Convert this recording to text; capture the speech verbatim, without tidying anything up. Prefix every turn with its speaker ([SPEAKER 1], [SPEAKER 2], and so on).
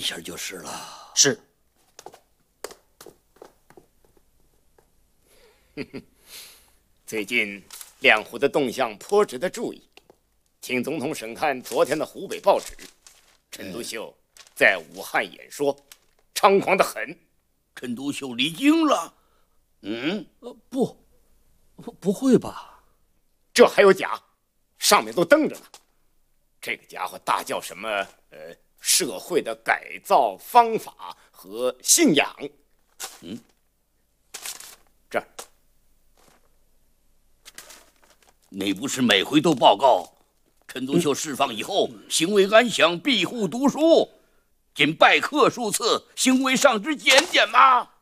[SPEAKER 1] 下就是了。
[SPEAKER 2] 是。
[SPEAKER 3] 最近亮虎的动向颇值得注意，请总统审看昨天的湖北报纸，陈独秀在武汉演说，猖狂得很。
[SPEAKER 1] 陈独秀离京了？嗯，
[SPEAKER 2] 呃，不，不，不会吧？
[SPEAKER 3] 这还有假，上面都登着呢。这个家伙大叫什么？呃，社会的改造方法和信仰。
[SPEAKER 1] 嗯，
[SPEAKER 3] 这儿。
[SPEAKER 1] 那不是每回都报告陈独秀释放以后、嗯、行为安详，庇护读书，仅拜课数次，行为上之检点吗？